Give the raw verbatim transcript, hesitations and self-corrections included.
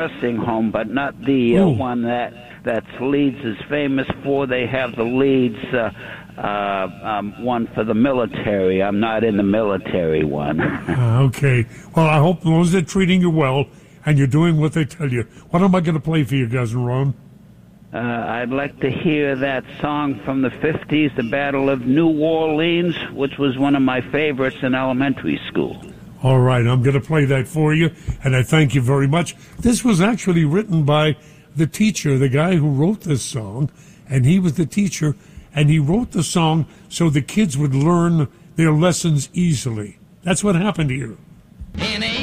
nursing home, but not the uh, Ooh. one that that Leeds is famous for. They have the Leeds uh, uh, um, one for the military. I'm not in the military one. Uh, okay. Well, I hope as long as they're treating you well and you're doing what they tell you. What am I going to play for you, Cousin Ron? Uh, I'd like to hear that song from the fifties, The Battle of New Orleans, which was one of my favorites in elementary school. All right, I'm going to play that for you, and I thank you very much. This was actually written by the teacher, the guy who wrote this song, and he was the teacher, and he wrote the song so the kids would learn their lessons easily. That's what happened here.